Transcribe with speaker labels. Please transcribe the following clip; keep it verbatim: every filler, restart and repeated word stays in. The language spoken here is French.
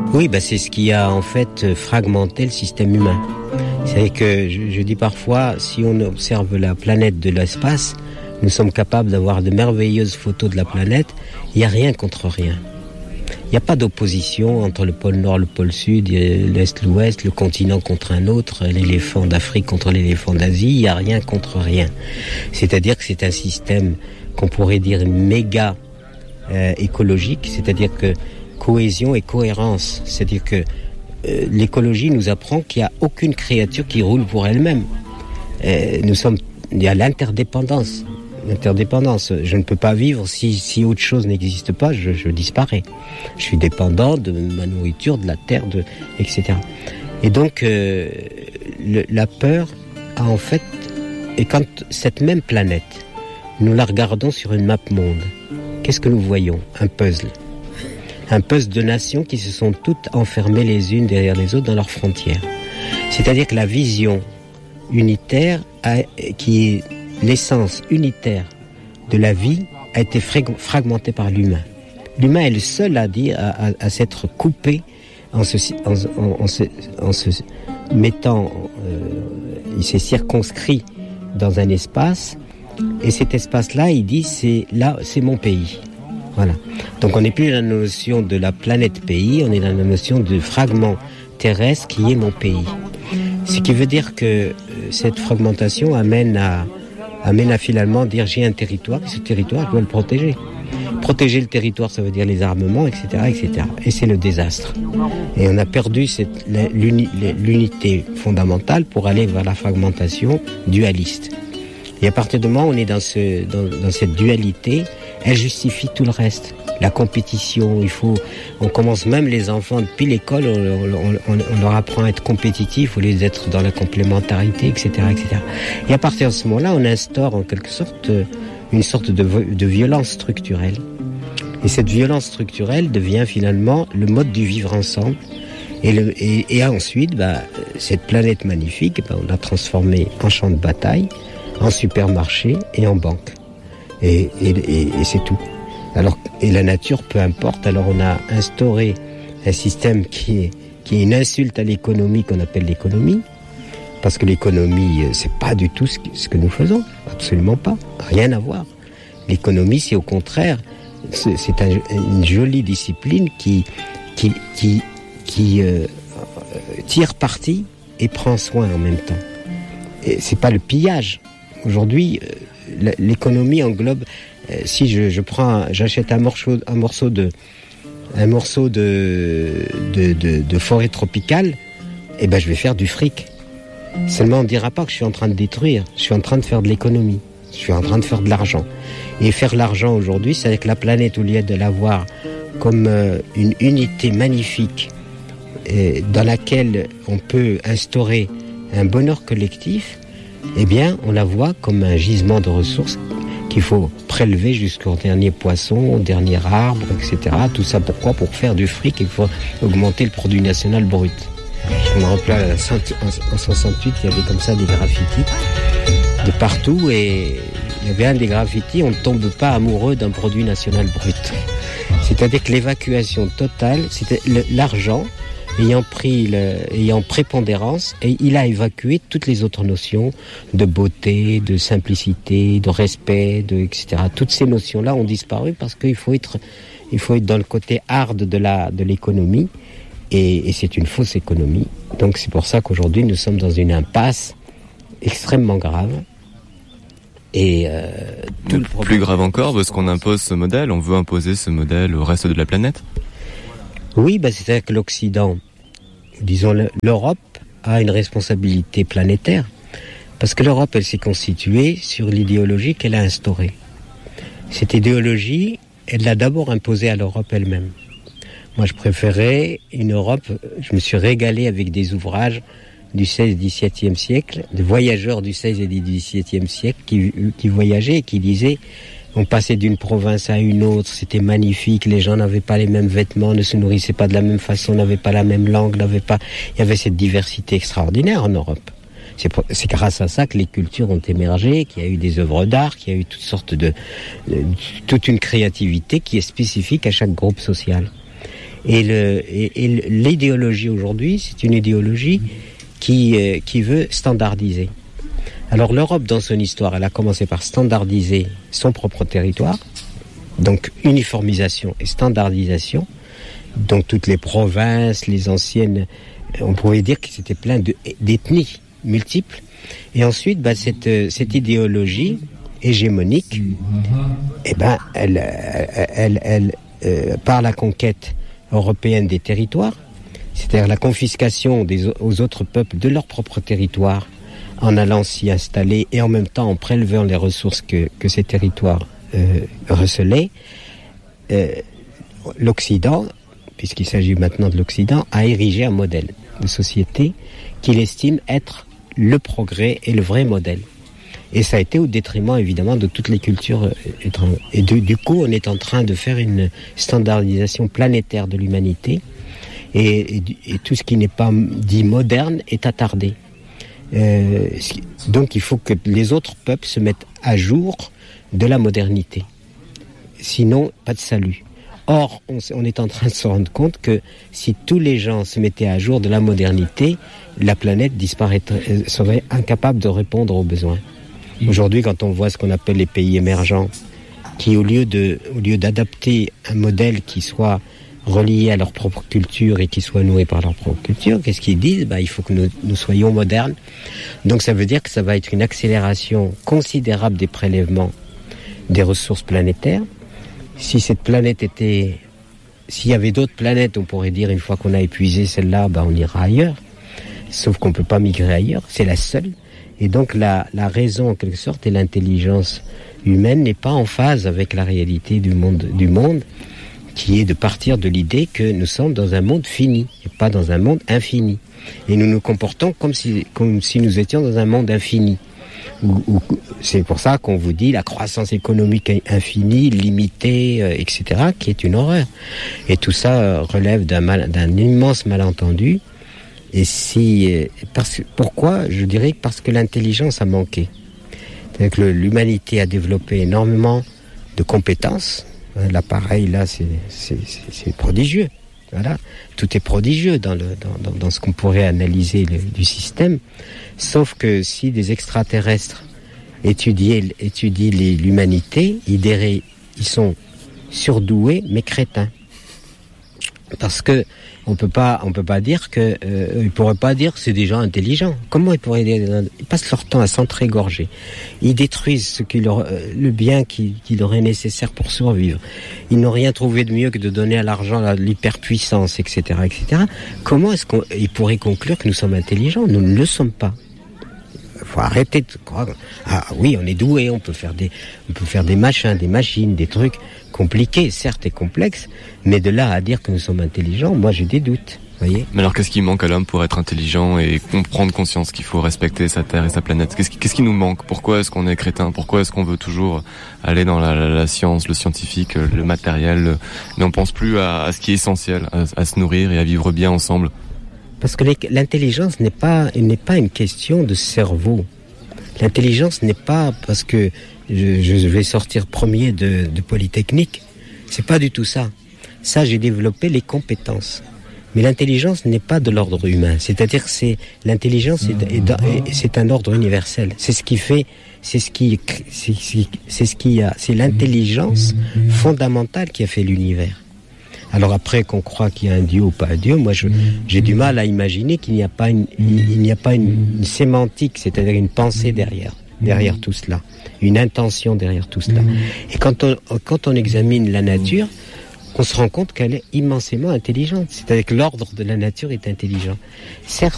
Speaker 1: Oui, bah c'est ce qui a en fait fragmenté le système humain. C'est que je, je dis parfois, si on observe la planète de l'espace, nous sommes capables d'avoir de merveilleuses photos de la planète. Il n'y a rien contre rien. Il n'y a pas d'opposition entre le pôle Nord, le pôle Sud, l'Est, l'Ouest, le continent contre un autre, l'éléphant d'Afrique contre l'éléphant d'Asie. Il n'y a rien contre rien. C'est-à-dire que c'est un système qu'on pourrait dire méga euh, écologique, c'est-à-dire que cohésion et cohérence. C'est-à-dire que euh, l'écologie nous apprend qu'il n'y a aucune créature qui roule pour elle-même. Euh, nous sommes, il y a l'interdépendance. L'interdépendance. Je ne peux pas vivre si, si autre chose n'existe pas, je, je disparais. Je suis dépendant de ma nourriture, de la terre, de, et cetera. Et donc, euh, le, la peur a en fait, et quand cette même planète, nous la regardons sur une map monde, qu'est-ce que nous voyons? Un puzzle. Un puzzle de nations qui se sont toutes enfermées les unes derrière les autres dans leurs frontières. C'est-à-dire que la vision unitaire a, qui est l'essence unitaire de la vie a été fragmentée par l'humain. L'humain est le seul à dire, à, à, à s'être coupé en se, en, en, en se, en se mettant, euh, il s'est circonscrit dans un espace, et cet espace-là, il dit, c'est là, c'est mon pays. Voilà. Donc on n'est plus dans la notion de la planète pays, on est dans la notion de fragment terrestre qui est mon pays. Ce qui veut dire que euh, cette fragmentation amène à amène à finalement dire j'ai un territoire, et ce territoire, je dois le protéger. Protéger le territoire, ça veut dire les armements, et cetera, et cetera. Et c'est le désastre. Et on a perdu cette, l'uni, l'unité fondamentale pour aller vers la fragmentation dualiste. Et à partir du moment où on est dans, ce, dans, dans cette dualité, elle justifie tout le reste. La compétition, il faut, on commence même les enfants depuis l'école, on, on, on, on leur apprend à être compétitifs au lieu d'être dans la complémentarité, et cetera, et cetera. Et à partir de ce moment-là, on instaure en quelque sorte une sorte de, de violence structurelle. Et cette violence structurelle devient finalement le mode du vivre ensemble. Et, le, et, et ensuite, bah, cette planète magnifique, bah, on l'a transformée en champ de bataille, en supermarché et en banque. Et, et, et, et c'est tout. Alors, et la nature, peu importe. Alors, on a instauré un système qui est, qui est une insulte à l'économie qu'on appelle l'économie. Parce que l'économie, c'est pas du tout ce que, ce que nous faisons. Absolument pas. Rien à voir. L'économie, c'est au contraire, c'est, c'est un, une jolie discipline qui, qui, qui, qui euh, tire parti et prend soin en même temps. Et c'est pas le pillage. Aujourd'hui, euh, l'économie englobe. Si je, je prends, j'achète un morceau, un morceau de, un morceau de, de, de, de forêt tropicale, eh ben je vais faire du fric. Seulement on ne dira pas que je suis en train de détruire. Je suis en train de faire de l'économie. Je suis en train de faire de l'argent. Et faire l'argent aujourd'hui, c'est avec la planète, au lieu de l'avoir comme euh, une unité magnifique euh, dans laquelle on peut instaurer un bonheur collectif, eh bien on la voit comme un gisement de ressources qu'il faut prélever jusqu'au dernier poisson, au dernier arbre, et cetera. Tout ça pourquoi? Pour faire du fric, il faut augmenter le produit national brut. Je me rappelle, en soixante-huit, il y avait comme ça des graffitis de partout, et il y avait un des graffitis, on ne tombe pas amoureux d'un produit national brut. C'est-à-dire que l'évacuation totale, c'était l'argent ayant pris le, ayant prépondérance, et il a évacué toutes les autres notions de beauté, de simplicité, de respect, de, et cetera. Toutes ces notions-là ont disparu parce qu'il faut être, il faut être dans le côté hard de la, de l'économie, et, et c'est une fausse économie. Donc c'est pour ça qu'aujourd'hui nous sommes dans une impasse extrêmement grave. Et euh,
Speaker 2: tout le plus grave encore, parce qu'on impose ce modèle, on veut imposer ce modèle au reste de la planète.
Speaker 1: Oui, bah c'est-à-dire que l'Occident, disons l'Europe, a une responsabilité planétaire, parce que l'Europe, elle s'est constituée sur l'idéologie qu'elle a instaurée. Cette idéologie, elle l'a d'abord imposée à l'Europe elle-même. Moi, je préférais une Europe, je me suis régalé avec des ouvrages du seizième et dix-septième siècle, de voyageurs du seizième et dix-septième siècle qui, qui voyageaient et qui disaient on passait d'une province à une autre, c'était magnifique, les gens n'avaient pas les mêmes vêtements, ne se nourrissaient pas de la même façon, n'avaient pas la même langue, n'avaient pas... Il y avait cette diversité extraordinaire en Europe. C'est, c'est grâce à ça que les cultures ont émergé, qu'il y a eu des œuvres d'art, qu'il y a eu toutes sortes de... de toute une créativité qui est spécifique à chaque groupe social. Et, le, et, et l'idéologie aujourd'hui, c'est une idéologie qui, euh, qui veut standardiser. Alors l'Europe, dans son histoire, elle a commencé par standardiser son propre territoire, donc uniformisation et standardisation. Donc toutes les provinces, les anciennes, on pourrait dire que c'était plein de, d'ethnies multiples. Et ensuite, bah, cette, cette idéologie hégémonique, eh ben, elle, elle, elle, elle euh, par la conquête européenne des territoires, c'est-à-dire la confiscation des, aux autres peuples de leur propre territoire, en allant s'y installer et en même temps en prélevant les ressources que, que ces territoires euh, recelaient, euh, l'Occident, puisqu'il s'agit maintenant de l'Occident, a érigé un modèle de société qu'il estime être le progrès et le vrai modèle. Et ça a été au détriment, évidemment, de toutes les cultures étrangères. Et de, du coup, on est en train de faire une standardisation planétaire de l'humanité. Et, et, et tout ce qui n'est pas dit moderne est attardé. Euh, donc, il faut que les autres peuples se mettent à jour de la modernité. Sinon, pas de salut. Or, on, on est en train de se rendre compte que si tous les gens se mettaient à jour de la modernité, la planète disparaîtrait, serait incapable de répondre aux besoins. Aujourd'hui, quand on voit ce qu'on appelle les pays émergents, qui au lieu de, au lieu d'adapter un modèle qui soit relié à leur propre culture et qui soit noué par leur propre culture, qu'est-ce qu'ils disent ? Ben, il faut que nous, nous soyons modernes. Donc ça veut dire que ça va être une accélération considérable des prélèvements des ressources planétaires. Si cette planète était... S'il y avait d'autres planètes, on pourrait dire, une fois qu'on a épuisé celle-là, ben on ira ailleurs. Sauf qu'on ne peut pas migrer ailleurs, c'est la seule. Et donc la, la raison, en quelque sorte, et l'intelligence humaine n'est pas en phase avec la réalité du monde, du monde, qui est de partir de l'idée que nous sommes dans un monde fini, et pas dans un monde infini. Et nous nous comportons comme si, comme si nous étions dans un monde infini. Où, où, c'est pour ça qu'on vous dit la croissance économique infinie, limitée, euh, et cetera, qui est une horreur. Et tout ça euh, relève d'un, mal, d'un immense malentendu. Et si, euh, parce, pourquoi ? Je dirais parce que l'intelligence a manqué. C'est-à-dire que le, l'humanité a développé énormément de compétences. L'appareil, là, c'est, c'est, c'est, c'est prodigieux. Voilà. Tout est prodigieux dans, le, dans, dans, dans ce qu'on pourrait analyser le, du système. Sauf que si des extraterrestres étudiaient, étudient les, l'humanité, ils diraient, ils sont surdoués, mais crétins. Parce que on peut pas, on peut pas dire que, euh, ils pourraient pas dire que c'est des gens intelligents. Comment ils pourraient dire ? Ils passent leur temps à s'entrégorger. Ils détruisent ce qui leur, euh, le bien qui, qui leur est nécessaire pour survivre. Ils n'ont rien trouvé de mieux que de donner à l'argent la, l'hyperpuissance, et cetera, et cetera. Comment est-ce qu'ils pourraient conclure que nous sommes intelligents ? Nous ne le sommes pas. Faut arrêter de croire. Ah oui, on est doué, on peut faire des, on peut faire des machins, des machines, des trucs compliqués, certes et complexes, mais de là à dire que nous sommes intelligents, moi j'ai des doutes. Voyez.
Speaker 2: Mais alors qu'est-ce qui manque à l'homme pour être intelligent et prendre conscience qu'il faut respecter sa terre et sa planète ? Qu'est-ce qui, qu'est-ce qui nous manque ? Pourquoi est-ce qu'on est crétin ? Pourquoi est-ce qu'on veut toujours aller dans la, la, la science, le scientifique, le matériel, le... mais on pense plus à, à ce qui est essentiel, à, à se nourrir et à vivre bien ensemble ?
Speaker 1: Parce que l'intelligence n'est pas, n'est pas une question de cerveau. L'intelligence n'est pas parce que je, je vais sortir premier de, de Polytechnique. C'est pas du tout ça. Ça, j'ai développé les compétences. Mais l'intelligence n'est pas de l'ordre humain. C'est-à-dire que c'est, l'intelligence est, est, est, c'est un ordre universel. C'est ce qui fait, c'est ce qui, c'est, c'est ce qui a, c'est l'intelligence fondamentale qui a fait l'univers. Alors après qu'on croit qu'il y a un Dieu ou pas un Dieu, moi je, j'ai du mal à imaginer qu'il n'y a pas une, il n'y a pas une, une sémantique, c'est-à-dire une pensée derrière, derrière tout cela, une intention derrière tout cela. Et quand on, quand on examine la nature, on se rend compte qu'elle est immensément intelligente. C'est-à-dire que l'ordre de la nature est intelligent. Certes,